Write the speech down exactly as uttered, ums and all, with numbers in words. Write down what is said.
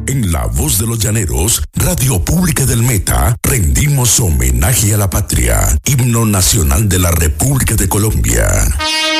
En La Voz de los Llaneros, Radio Pública del Meta, rendimos homenaje a la patria, himno nacional de la República de Colombia.